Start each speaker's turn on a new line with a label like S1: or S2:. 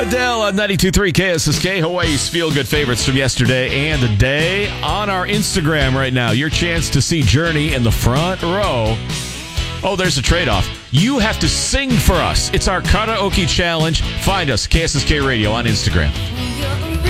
S1: Adele on 92.3 KSSK, Hawaii's feel-good favorites from yesterday and today. On our Instagram right now, your chance to see Journey in the front row. Oh, there's a trade-off. You have to sing for us. It's our karaoke challenge. Find us, KSSK Radio, on Instagram.